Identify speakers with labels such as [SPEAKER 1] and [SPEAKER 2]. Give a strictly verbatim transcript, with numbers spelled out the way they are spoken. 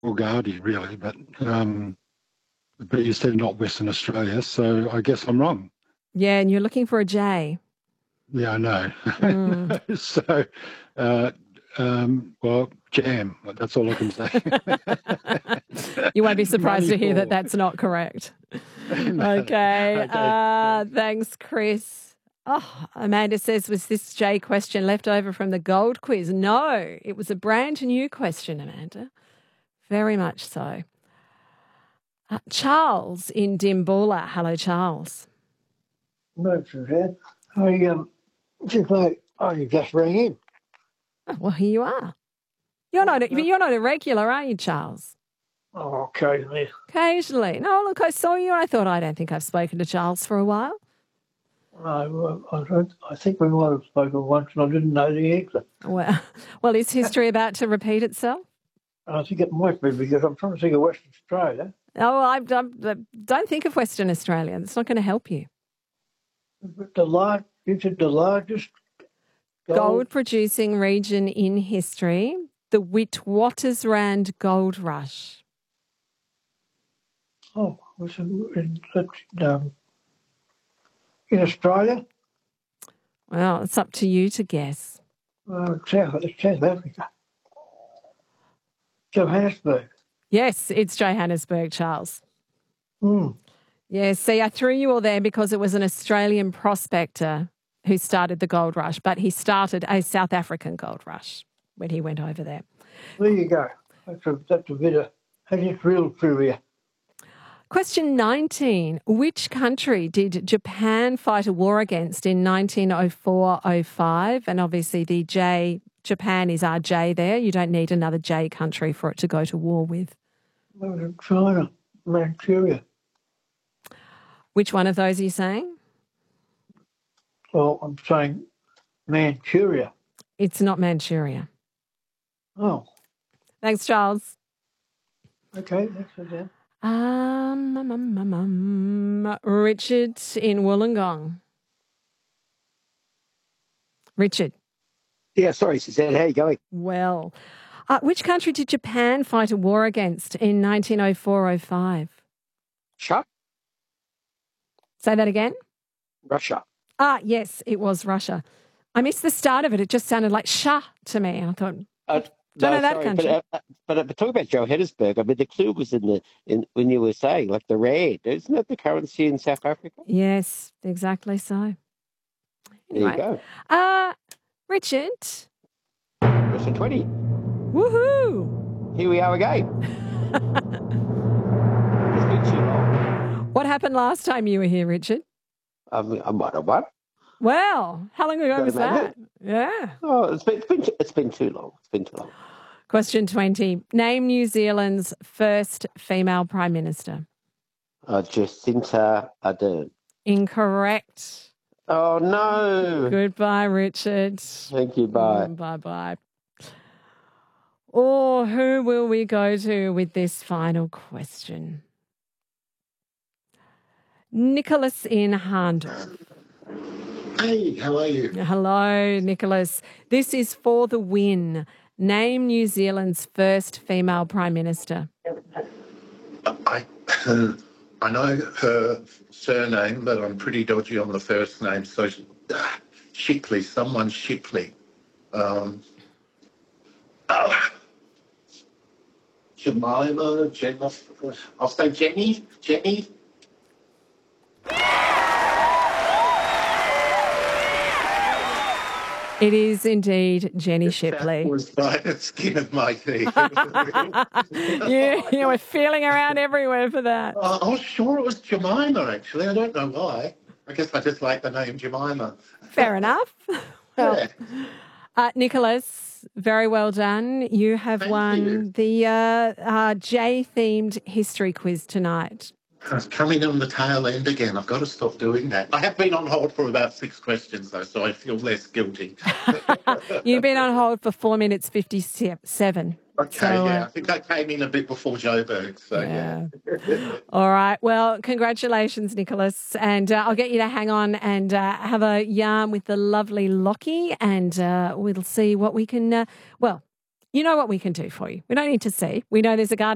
[SPEAKER 1] Coolgardie, really, but um, but you said not Western Australia, so I guess I'm wrong.
[SPEAKER 2] Yeah, and you're looking for a J.
[SPEAKER 1] Yeah, I know.
[SPEAKER 2] Mm.
[SPEAKER 1] so, uh, um, well, jam. That's all I can say.
[SPEAKER 2] You won't be surprised
[SPEAKER 1] Money
[SPEAKER 2] to hear that
[SPEAKER 1] for.
[SPEAKER 2] that's not correct.
[SPEAKER 1] No.
[SPEAKER 2] Okay.
[SPEAKER 1] Okay.
[SPEAKER 2] Uh, thanks, Chris. Oh, Amanda says, was this J question left over from the gold quiz? No, it was a brand new question, Amanda. Very much so. Uh, Charles in Dimboola. Hello, Charles.
[SPEAKER 3] No, Suzanne. I um, just like I just rang in.
[SPEAKER 2] Oh, well, here you are. You're not, a, you're not a regular, are you, Charles?
[SPEAKER 3] Oh, occasionally.
[SPEAKER 2] Occasionally. No, look, I saw you and I thought, I don't think I've spoken to Charles for a while.
[SPEAKER 3] No, I, don't, I think we might have spoken once and I didn't know the answer.
[SPEAKER 2] Well, well, is history about to repeat itself?
[SPEAKER 3] I think it might be because I'm trying to think of Western Australia.
[SPEAKER 2] Oh, I, I don't think of Western Australia. It's not going to help you.
[SPEAKER 3] The large, is it the largest
[SPEAKER 2] gold,
[SPEAKER 3] gold
[SPEAKER 2] producing region in history? The Witwatersrand Gold Rush.
[SPEAKER 3] Oh, was it in, um, in Australia?
[SPEAKER 2] Well, it's up to you to guess.
[SPEAKER 3] Uh, South, South Africa. Johannesburg.
[SPEAKER 2] Yes, it's Johannesburg, Charles.
[SPEAKER 3] Hmm.
[SPEAKER 2] Yeah, see, I threw you all there because it was an Australian prospector who started the gold rush, but he started a South African gold rush when he went over there.
[SPEAKER 3] There you go. That's a, that's a bit of, that's just real trivia.
[SPEAKER 2] Question nineteen. Which country did Japan fight a war against in nineteen oh four oh five? And obviously the J, Japan is our J there. You don't need another J country for it to go to war with.
[SPEAKER 3] China, Manchuria.
[SPEAKER 2] Which one of those are you saying?
[SPEAKER 3] Well, I'm saying Manchuria.
[SPEAKER 2] It's not Manchuria.
[SPEAKER 3] Oh.
[SPEAKER 2] Thanks, Charles.
[SPEAKER 3] Okay, that's it.
[SPEAKER 2] Um, um, um, um, um, Richard in Wollongong. Richard.
[SPEAKER 4] Yeah, sorry, Suzanne. How are you going?
[SPEAKER 2] Well, uh, which country did Japan fight a war against in nineteen oh four oh five?
[SPEAKER 4] Russia.
[SPEAKER 2] Say that again?
[SPEAKER 4] Russia.
[SPEAKER 2] Ah, yes, it was Russia. I missed the start of it. It just sounded like Shah to me. And I thought,
[SPEAKER 4] Uh,
[SPEAKER 2] don't
[SPEAKER 4] no,
[SPEAKER 2] know that
[SPEAKER 4] sorry,
[SPEAKER 2] country.
[SPEAKER 4] But, uh, but, uh, but talking about Johannesburg, I mean, the clue was in the in when you were saying, like the rand. Isn't that the currency in South Africa?
[SPEAKER 2] Yes, exactly so.
[SPEAKER 4] Anyway. There you go.
[SPEAKER 2] Uh, Richard.
[SPEAKER 4] Question twenty.
[SPEAKER 2] Woohoo!
[SPEAKER 4] Here we are again. It's been too long.
[SPEAKER 2] What happened last time you were here, Richard?
[SPEAKER 4] Um, I might have won.
[SPEAKER 2] Well, how long ago was that? Yeah.
[SPEAKER 4] Oh, it's been, it's been it's been too long. It's been too long.
[SPEAKER 2] Question twenty. Name New Zealand's first female Prime Minister.
[SPEAKER 4] Uh, Jacinta Ardern.
[SPEAKER 2] Incorrect.
[SPEAKER 4] Oh, no.
[SPEAKER 2] Goodbye, Richard.
[SPEAKER 4] Thank you. Bye.
[SPEAKER 2] Mm, bye-bye. Or who will we go to with this final question? Nicholas in Harndorf.
[SPEAKER 5] Hey, how are you?
[SPEAKER 2] Hello, Nicholas. This is for the win. Name New Zealand's first female Prime Minister.
[SPEAKER 5] I uh, I know her surname, but I'm pretty dodgy on the first name. So uh, Shipley, someone Shipley. Um, oh, Jemima, Jenna. I'll say Jenny. Jenny.
[SPEAKER 2] It is indeed Jenny Shipley.
[SPEAKER 5] That was by the skin of my teeth.
[SPEAKER 2] you, you were feeling around everywhere for that.
[SPEAKER 5] Uh, I was sure it was Jemima, actually. I don't know why. I guess I just like the name Jemima.
[SPEAKER 2] Fair enough. Well,
[SPEAKER 5] yeah.
[SPEAKER 2] uh, Nicholas, very well done. You have
[SPEAKER 5] Thank
[SPEAKER 2] won
[SPEAKER 5] you.
[SPEAKER 2] the uh, uh, J-themed history quiz tonight.
[SPEAKER 5] I was coming on the tail end again. I've got to stop doing that. I have been on hold for about six questions, though, so I feel less guilty.
[SPEAKER 2] You've been on hold for four minutes fifty-seven.
[SPEAKER 5] Okay,
[SPEAKER 2] so,
[SPEAKER 5] yeah.
[SPEAKER 2] uh,
[SPEAKER 5] I think I came in a bit before Joburg, so yeah.
[SPEAKER 2] yeah. All right. Well, congratulations, Nicholas. And uh, I'll get you to hang on and uh, have a yarn with the lovely Lockie, and uh, we'll see what we can, uh, well, you know what we can do for you. We don't need to see. We know there's a garden.